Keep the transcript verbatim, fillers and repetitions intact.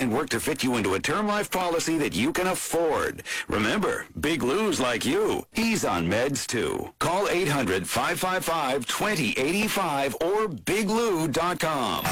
and work to fit you into a term life policy that you can afford. Remember, Big Lou's like you. He's on meds too. Call eight hundred, five five five, two zero eight five or big lou dot com.